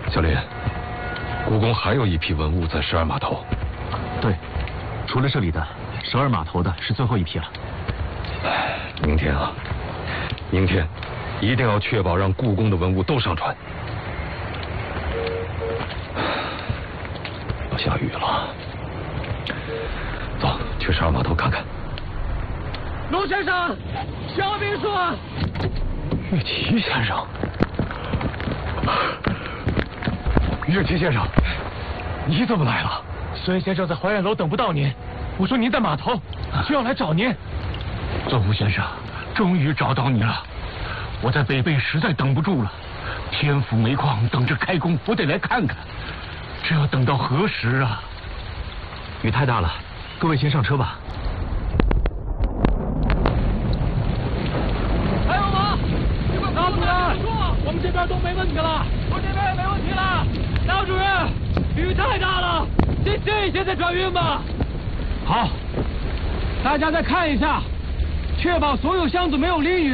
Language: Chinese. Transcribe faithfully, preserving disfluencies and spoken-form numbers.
小林，故宫还有一批文物在十二码头。 对，除了这里的，十二码头的是最后一批了。 明天啊，明天一定要确保让故宫的文物都上船。要下雨了，走，去十二码头看看。 陆先生，小兵说， 岳奇先生，岳奇先生，你怎么来了？ 孙先生在怀远楼等不到您，我说您在码头，就要来找您。 左福先生，终于找到你了，我在北碚实在等不住了，天府煤矿等着开工，我得来看看，这要等到何时啊？ 雨太大了，各位先上车吧。 还有吗？老主任，我们这边都没问题了，我这边也没问题了。老主任，雨太大了，先歇一歇再转运吧。好，大家再看一下，确保所有箱子没有淋雨。